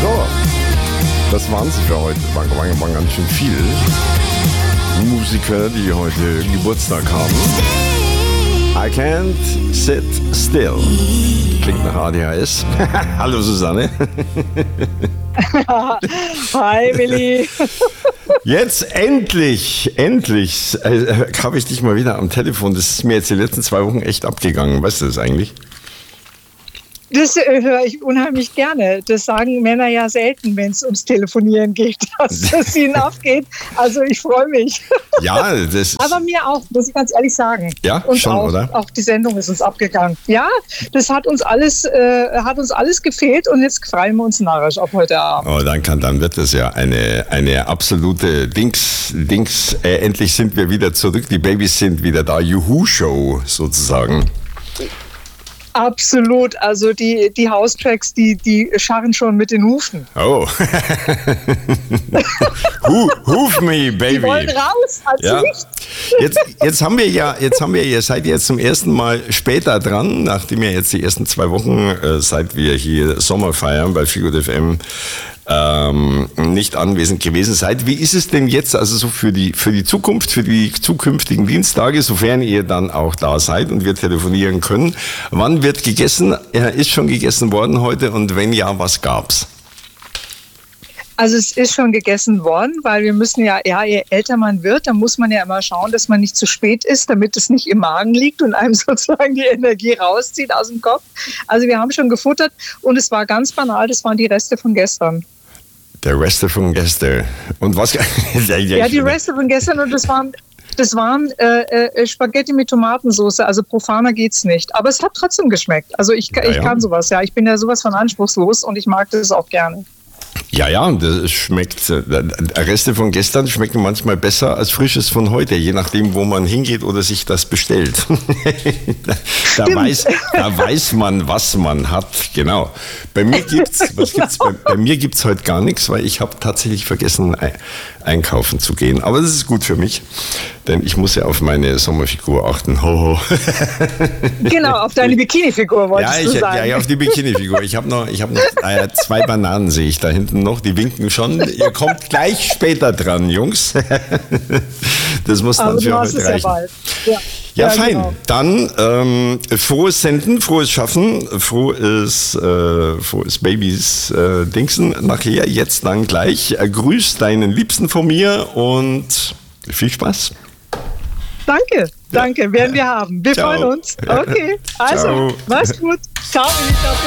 So, das waren sie für heute. Waren ganz schön viele Musiker, die heute Geburtstag haben. I can't sit still. Klingt nach ADHS. Hallo Susanne. Hi Willi. Jetzt endlich habe ich dich mal wieder am Telefon. Das ist mir jetzt die letzten 2 Wochen echt abgegangen. Weißt du das eigentlich? Das höre ich unheimlich gerne. Das sagen Männer ja selten, wenn es ums Telefonieren geht, dass es ihnen abgeht. Also ich freue mich. Ja, das. Aber mir auch, muss ich ganz ehrlich sagen. Ja, und schon, auch, oder? Auch die Sendung ist uns abgegangen. Ja, das hat uns alles gefehlt und jetzt freuen wir uns narrisch ab heute Abend. Oh, dann wird das ja eine absolute Dings. Endlich sind wir wieder zurück. Die Babys sind wieder da. Juhu-Show sozusagen. Absolut, also die House-Tracks, die scharren schon mit den Hufen. Oh. Hoof me, baby. Die wollen raus, ja. nicht. Jetzt haben wir ja, seid ihr jetzt zum ersten Mal später dran, nachdem ihr jetzt die ersten 2 Wochen, seit wir hier Sommer feiern bei Feelgood FM, nicht anwesend gewesen seid. Wie ist es denn jetzt, also so für die Zukunft, für die zukünftigen Dienstage, sofern ihr dann auch da seid und wir telefonieren können? Wann wird gegessen? Ist schon gegessen worden heute und wenn ja, was gab's? Also es ist schon gegessen worden, weil wir müssen je älter man wird, dann muss man ja immer schauen, dass man nicht zu spät ist, damit es nicht im Magen liegt und einem sozusagen die Energie rauszieht aus dem Kopf. Also wir haben schon gefuttert und es war ganz banal, das waren die Reste von gestern. Der Reste von gestern. Und was? Ja, die Reste von gestern und das waren Spaghetti mit Tomatensauce, also profaner geht's nicht. Aber es hat trotzdem geschmeckt. Also ich kann sowas, ja. Ich bin ja sowas von anspruchslos und ich mag das auch gerne. Ja, das schmeckt, Reste von gestern schmecken manchmal besser als Frisches von heute, je nachdem, wo man hingeht oder sich das bestellt. Da weiß man, was man hat, genau. Bei mir gibt's heute gar nichts, weil ich habe tatsächlich vergessen, einkaufen zu gehen. Aber das ist gut für mich, denn ich muss ja auf meine Sommerfigur achten. Ho, ho. Genau, auf deine Bikini-Figur wolltest du sagen. Ja, auf die Bikini-Figur. Ich habe noch 2 Bananen, sehe ich da hinten noch. Die winken schon. Ihr kommt gleich später dran, Jungs. Das muss dann für heute reichen. Ja, fein. Genau. Dann frohes Senden, frohes Schaffen, frohes Babys Dingsen. Nachher, jetzt dann gleich. Grüß deinen Liebsten von mir und viel Spaß. Danke, werden wir haben. Wir freuen uns. Okay, also, mach's gut. Ciao.